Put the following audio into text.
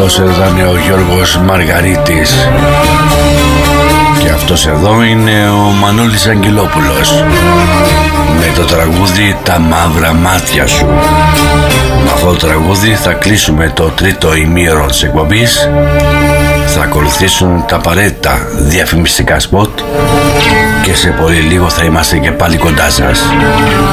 Αυτός εδώ είναι ο Γιώργος Μαργαρίτης. Και αυτός εδώ είναι ο Μανώλης Αγγελόπουλος, με το τραγούδι «Τα μαύρα μάτια σου». Με αυτό το τραγούδι θα κλείσουμε το τρίτο ημίωρο της εκπομπής. Θα ακολουθήσουν τα απαραίτητα διαφημιστικά σποτ και σε πολύ λίγο θα είμαστε και πάλι κοντά σας.